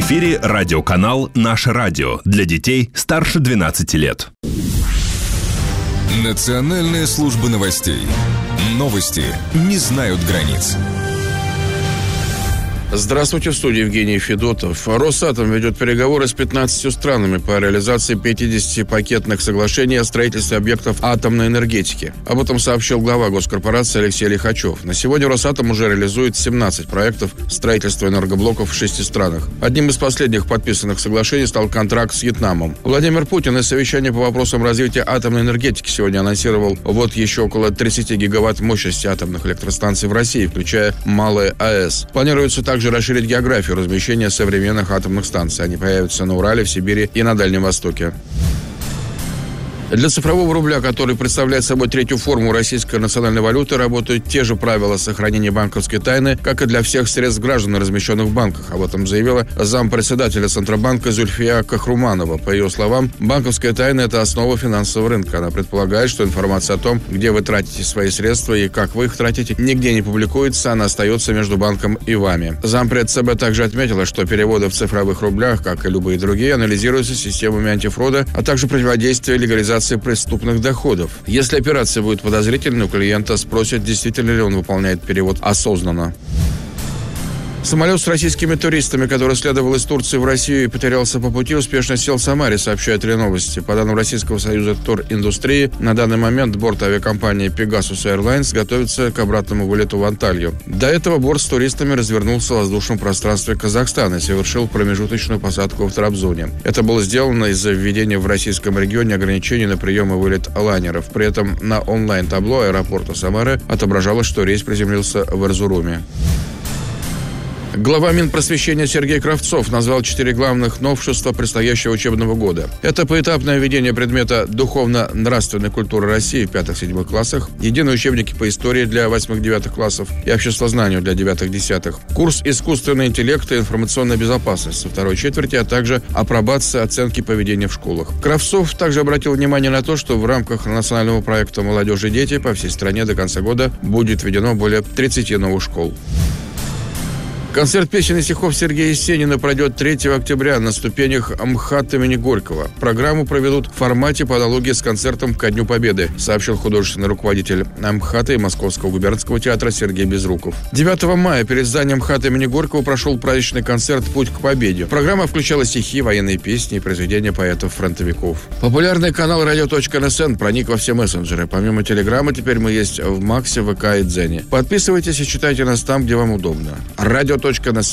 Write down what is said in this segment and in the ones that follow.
эфире радиоканал «Наше радио» для детей старше 12 лет. Национальная служба новостей. Новости не знают границ. Здравствуйте, в студии Евгений Федотов. Росатом ведет переговоры с 15 странами по реализации 50 пакетных соглашений о строительстве объектов атомной энергетики. Об этом сообщил глава госкорпорации Алексей Лихачев. На сегодня Росатом уже реализует 17 проектов строительства энергоблоков в 6 странах. Одним из последних подписанных соглашений стал контракт с Вьетнамом. Владимир Путин на совещании по вопросам развития атомной энергетики сегодня анонсировал ввод еще около 30 гигаватт мощности атомных электростанций в России, включая малые АЭС. Планируется также расширить географию размещения современных атомных станций. Они появятся на Урале, в Сибири и на Дальнем Востоке. Для цифрового рубля, который представляет собой третью форму российской национальной валюты, работают те же правила сохранения банковской тайны, как и для всех средств граждан, размещенных в банках. Об этом заявила зампредседателя Центробанка Зульфия Кахруманова. По ее словам, банковская тайна – это основа финансового рынка. Она предполагает, что информация о том, где вы тратите свои средства и как вы их тратите, нигде не публикуется, она остается между банком и вами. Зампред ЦБ также отметила, что переводы в цифровых рублях, как и любые другие, анализируются системами антифрода, а также противодействия легализации преступных доходов. Если операция будет подозрительной, у клиента спросят, действительно ли он выполняет перевод осознанно. Самолет с российскими туристами, который следовал из Турции в Россию и потерялся по пути, успешно сел в Самаре, сообщают РИА Новости. По данным Российского союза туриндустрии, на данный момент борт авиакомпании Pegasus Airlines готовится к обратному вылету в Анталью. До этого борт с туристами развернулся в воздушном пространстве Казахстана и совершил промежуточную посадку в Трабзоне. Это было сделано из-за введения в российском регионе ограничений на прием и вылет лайнеров. При этом на онлайн-табло аэропорта Самары отображалось, что рейс приземлился в Эрзуруме. Глава Минпросвещения Сергей Кравцов назвал 4 главных новшества предстоящего учебного года. Это поэтапное введение предмета духовно-нравственной культуры России в 5-7 классах, единые учебники по истории для 8-9 классов и обществознанию для 9-10, курс искусственный интеллект и информационная безопасность со второй четверти, а также апробация оценки поведения в школах. Кравцов также обратил внимание на то, что в рамках национального проекта «Молодежь и дети» по всей стране до конца года будет введено более 30 новых школ. Концерт песен и стихов Сергея Есенина пройдет 3 октября на ступенях МХАТ имени Горького. Программу проведут в формате по аналогии с концертом ко Дню Победы, сообщил художественный руководитель МХАТа и Московского губернского театра Сергей Безруков. 9 мая перед зданием МХАТ имени Горького прошел праздничный концерт «Путь к победе». Программа включала стихи, военные песни и произведения поэтов-фронтовиков. Популярный канал radio.nsn проник во все мессенджеры. Помимо Телеграма, теперь мы есть в Максе, ВК и Дзене. Подписывайтесь и читайте нас там, где вам удобно. Radio.nsn.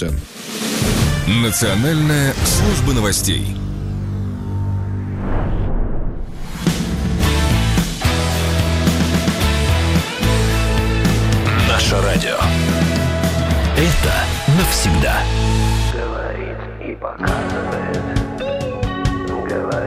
Национальная служба новостей. Наше радио. Это навсегда. Говорит и показывает.